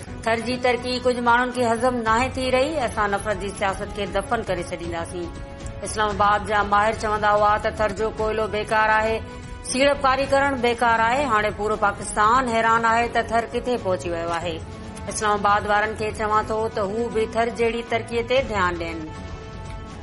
थर जी तरक़ी कुछ माण्हुनि खे हज़म नाहे थी रही। असां नफ़रत जी सियासत खे दफ़न करे छॾींदासीं। इस्लामाबाद जा माहिर चवंदा हुआ त थर जो कोयलो बेकार आहे, सीड़पकारी करणु बेकार आहे। हाणे पूरो पाकिस्तान हैरान आहे त थर किथे पहुची वियो आहे। इस्लामाबाद वारनि खे चवां थो त हू बि थर जहिड़ी तरक़ीअ ते ध्यानु ॾियनि।